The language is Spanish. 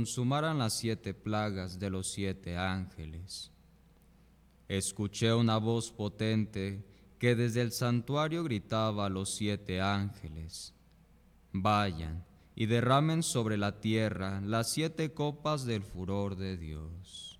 consumaran las 7 plagas de los 7 ángeles. Escuché una voz potente que desde el santuario gritaba a los 7 ángeles: vayan y derramen sobre la tierra las 7 copas del furor de Dios.